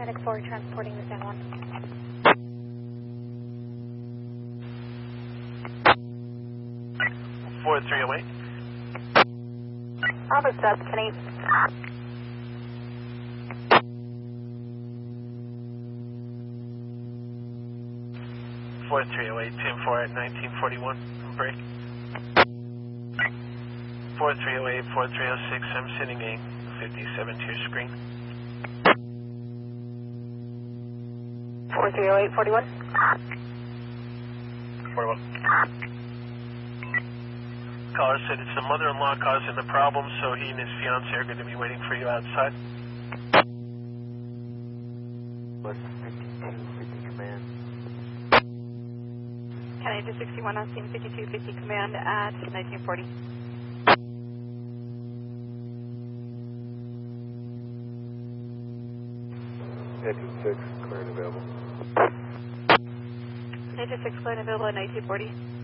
4 transporting the San Juan. Four 308. Alpha stop, Kenny. Four 308, Team 4 at 1941. Break. 4308, 4306, I'm sending a 57 to your screen. 4308, 41. 41. Caller said it's the mother-in-law causing the problem, so he and his fiance are going to be waiting for you outside. West 5250 command. Kenny to 61 on scene 5250 command at 1940. Engine 6, clearing available. Engine 6 clearing available at 1940.